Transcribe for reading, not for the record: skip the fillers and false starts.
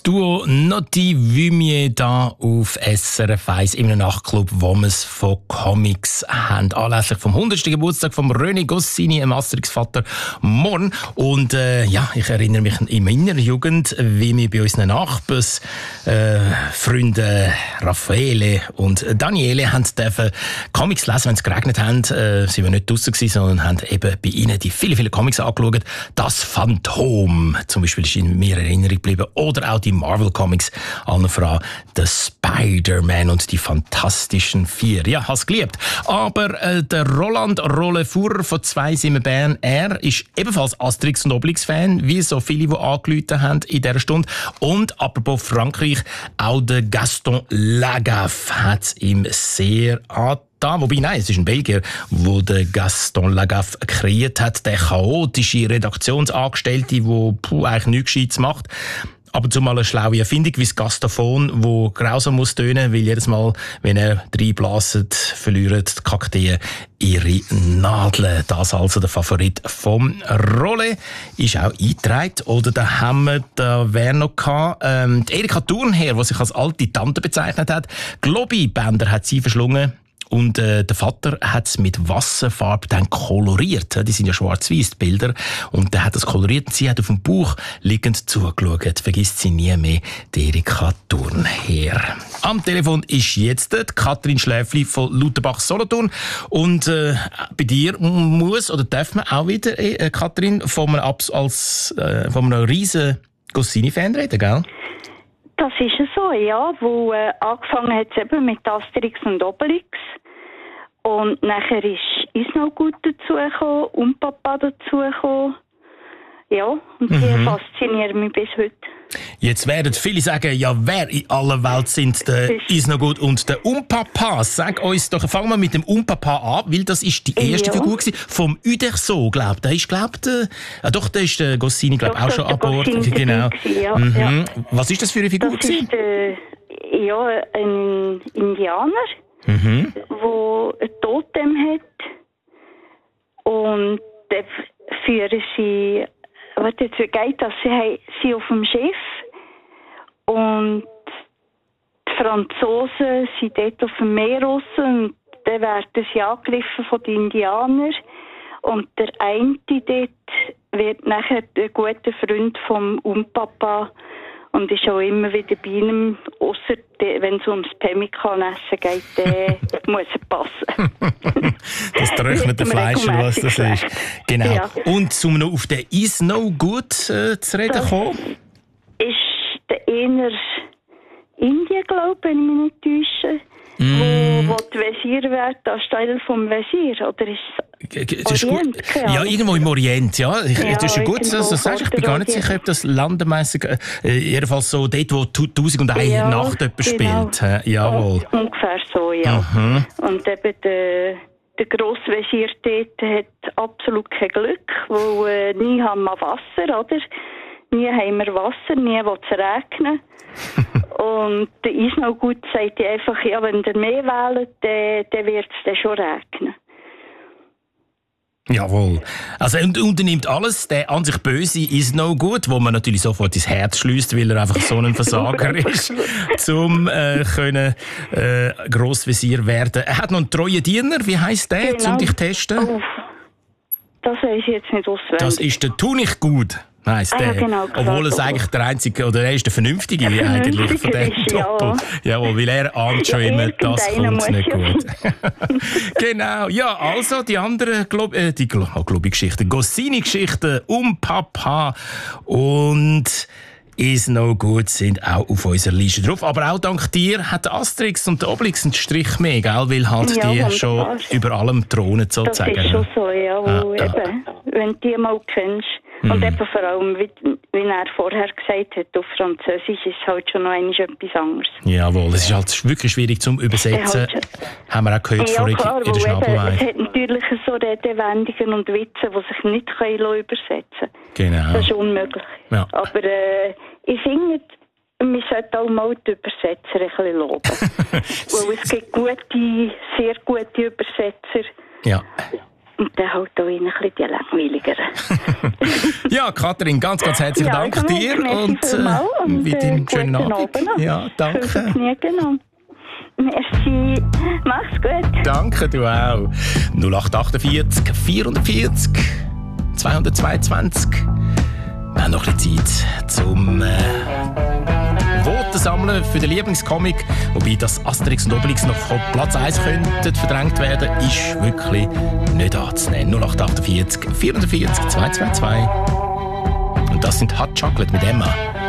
Duo Notti Vumier da auf SRF 1 in einem Nachtclub, wo wir es von Comics haben. Anlässlich vom 100. Geburtstag von René Goscinny, einem Asterix-Vater, morgen. Und ich erinnere mich in meiner Jugend, wie wir bei unseren Nachbars Freunde Raffaele und Daniele haben dürfen Comics lesen, wenn es geregnet hat. Sie waren nicht draussen gewesen, sondern haben eben bei ihnen die vielen Comics angeschaut. Das Phantom zum Beispiel ist in mir in Erinnerung geblieben. Oder auch die Marvel-Comics, allen voran der Spider-Man und die Fantastischen Vier. Ja, hast geliebt. Aber der Roland Rollefuhr von 2 Bern, er ist ebenfalls Asterix- und Obelix-Fan, wie so viele, die angerufen haben in dieser Stunde. Und apropos Frankreich, auch der Gaston Lagaffe hat es ihm sehr da, wobei, nein, es ist ein Belgier, wo der Gaston Lagaffe kreiert hat, der chaotische Redaktionsangestellte, der eigentlich nichts Gescheites macht. Aber zumal eine schlaue Erfindung wie das Gastaphon, wo grausam muss tönen, weil jedes Mal, wenn er reinblaset, verlieren die Kakteen ihre Nadeln. Das also der Favorit vom Rolle. Ist auch eingetragen. Oder da haben wir da wer noch gehabt? Die Erika Thurnherr, die sich als alte Tante bezeichnet hat. Globi-Bänder hat sie verschlungen. Und der Vater hat es mit Wasserfarbe dann koloriert. Die sind ja schwarz-weiß, die Bilder. Und der hat das koloriert und sie hat auf dem Bauch liegend zugeschaut. Vergisst sie nie mehr, die Erika Thurnherr. Am Telefon ist jetzt die Katrin Schläfli von Lauterbach-Solothurn. Und bei dir muss oder darf man auch wieder, Katrin, von einem riesen Goscinny-Fan reden, gell? Das ist so, ja. Wo angefangen hat es eben mit Asterix und Obelix. Und nachher ist Isno gut dazugekommen und Papa dazugekommen. Ja, und die faszinieren mich bis heute. Jetzt werden viele sagen, ja, wer in aller Welt sind der Isnogut und der Umpapa? Sag uns doch, fangen wir mit dem Umpapa an, weil das ist die erste Figur gewesen, vom Uderso, glaubt. Der ist, der ist der Goscinny, glaube auch schon an Bord. Genau. Ja. Was ist das für eine Figur das ist ein Indianer, der ein Totem hat. Und der führen sie. Jetzt geht das, sie auf dem Schiff und die Franzosen sind dort auf dem Meer raus und dann werden sie angegriffen von den Wenn und der eine dort wird nachher ein guter Freund vom Umpapa und ist auch immer wieder bei ihm, ausser wenn es ums Pemmikan-Essen geht, dann muss er passen. Das trocknete Fleisch, oder was das ist. Genau. Ja. Und um noch auf den Isnogut zu reden kommen? Ist der eher Indien, glaube ich, wenn ich mich nicht täusche. Wo die Wesir wird, anstelle vom Wesir, oder ist Orient? Ja, irgendwo im Orient, ja. Das ist ja gut, so sagst. Ich bin gar nicht sicher, ob das landemässig, jedenfalls so dort, wo 1001 Nacht jemand spielt. Jawohl. Ungefähr so, ja. Und eben der Grosswesir dort hat absolut kein Glück, weil nie haben wir Wasser, oder? Nie haben wir Wasser, nie will es regnen. Und der Isnogut sagt einfach, ja, wenn ihr mehr wählt, dann wird es dann schon regnen. Jawohl. Also, und unternimmt alles, der an sich böse Isnogut, wo man natürlich sofort ins Herz schließt, weil er einfach so ein Versager ist, zum Grossvisier werden. Er hat noch einen treuen Diener, wie heisst der, genau. um dich zu testen? Oh, das weiß ich jetzt nicht auswendig. Das ist der Tunichtgut. Heisst der. Genau, obwohl es eigentlich der einzige, oder er ist der Vernünftige eigentlich von dem Doppel. Jawohl, weil er ahnt schon immer, das kommt nicht gut. Genau, ja, also die anderen Geschichten, Goscinny-Geschichten Papa und Is No Good sind auch auf unserer Liste drauf. Aber auch dank dir hat Asterix und der Obelix einen Strich mehr, gell? Weil halt die schon über allem thronen, sozusagen. Das ist schon so, ja. Eben, wenn du die mal kennst. Und eben vor allem, wie er vorher gesagt hat, auf Französisch ist es halt schon noch etwas anderes. Jawohl, es ist halt wirklich schwierig zum Übersetzen. Haben wir auch gehört von in der Schnabelweide. Es hat natürlich so Redewendungen und Witze, die sich nicht übersetzen können. Genau. Das ist unmöglich. Ja. Aber ich finde, wir sollten auch mal die Übersetzer ein bisschen loben. Weil es gibt sehr gute Übersetzer. Ja. Und dann halt auch ein bisschen die langweiligeren. Ja, Katrin, ganz, ganz herzlichen Dank dir und wieder einen schönen Abend. Ja, danke. Merci. Mach's gut. Danke, du auch. 0848 440 222. Wir haben noch ein bisschen Zeit zum Voten sammeln für den Lieblingscomic. Wobei das Asterix und Obelix noch von Platz 1 könnten verdrängt werden, ist wirklich nicht anzunehmen. 0848 440 222. Und das sind Hot Chocolate mit Emma.